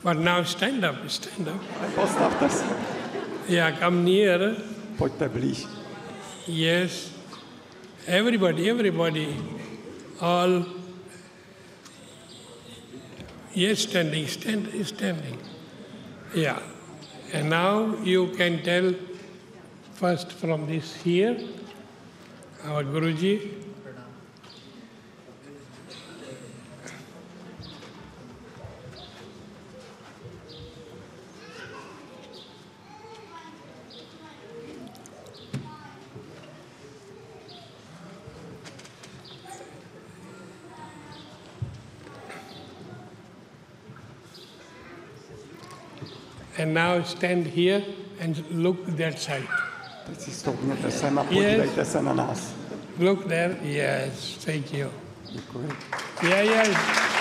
But now stand up, stand up. Postavte se. Yeah, come near. Pojďte blíž. Yes. Everybody, everybody. All. Yes, standing, standing. Yeah. And now you can tell first from this here, our Guruji. And now stand here and look that side. Teď si stoupněte sem a podívejte se na nás. Look there. Yes, thank you. Děkuji. Yeah, yeah.